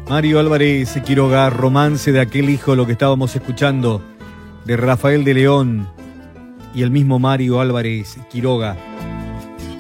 Mario Álvarez Quiroga, Romance de aquel hijo, lo que estábamos escuchando, de Rafael de León y el mismo Mario Álvarez Quiroga.